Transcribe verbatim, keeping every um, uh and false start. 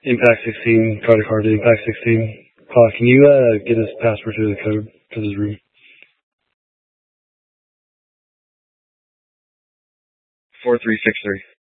Impact sixteen, card to card to Impact sixteen. Clock, can you uh, get his password to the code to this room? four three six three.